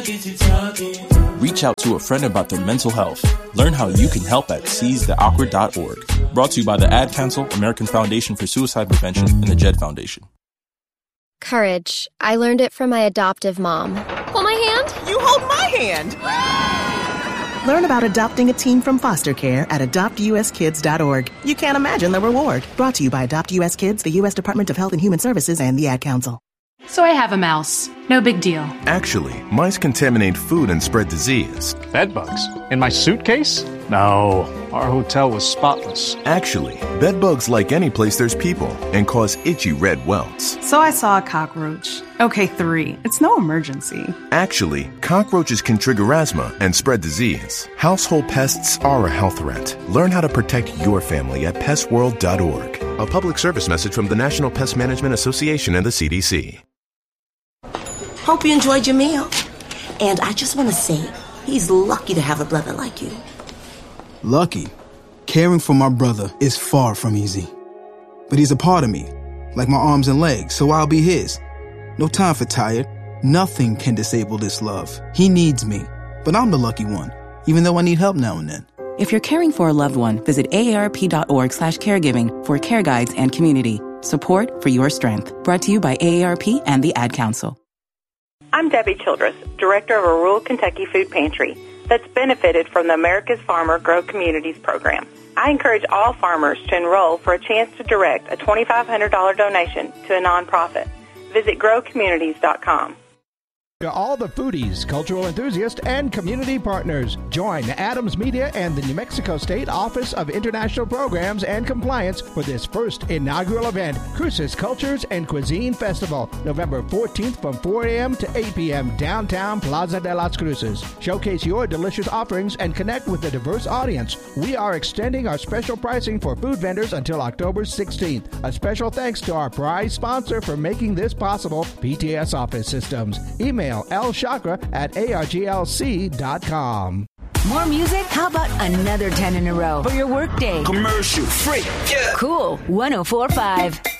Reach out to a friend about their mental health. Learn how you can help at seizetheawkward.org. Brought to you by the Ad Council, American Foundation for Suicide Prevention, and the JED Foundation. Courage. I learned it from my adoptive mom. Hold my hand. You hold my hand. Learn about adopting a teen from foster care at adoptuskids.org. You can't imagine the reward. Brought to you by Adopt US Kids, the U.S. Department of Health and Human Services, and the Ad Council. So I have a mouse. No big deal. Actually, mice contaminate food and spread disease. Bed bugs? In my suitcase? No, our hotel was spotless. Actually, bed bugs like any place there's people and cause itchy red welts. So I saw a cockroach. Okay, 3. It's no emergency. Actually, cockroaches can trigger asthma and spread disease. Household pests are a health threat. Learn how to protect your family at pestworld.org. A public service message from the National Pest Management Association and the CDC. Hope you enjoyed your meal. And I just want to say, he's lucky to have a brother like you. Lucky? Caring for my brother is far from easy. But he's a part of me, like my arms and legs, so I'll be his. No time for tired. Nothing can disable this love. He needs me, but I'm the lucky one, even though I need help now and then. If you're caring for a loved one, visit aarp.org/caregiving for care guides and community. Support for your strength. Brought to you by AARP and the Ad Council. I'm Debbie Childress, director of a rural Kentucky food pantry that's benefited from the America's Farmer Grow Communities program. I encourage all farmers to enroll for a chance to direct a $2,500 donation to a nonprofit. Visit growcommunities.com. To all the foodies, cultural enthusiasts, and community partners, join Adams Media and the New Mexico State Office of International Programs and Compliance for this first inaugural event, Cruces Cultures and Cuisine Festival, November 14th from 4 a.m. to 8 p.m. downtown Plaza de las Cruces. Showcase your delicious offerings and connect with a diverse audience. We are extending our special pricing for food vendors until October 16th. A special thanks to our prize sponsor for making this possible, PTS Office Systems. Email lshocker@arglc.com. More music? How about another 10 in a row for your workday? Commercial free. Yeah. Cool. 104.5.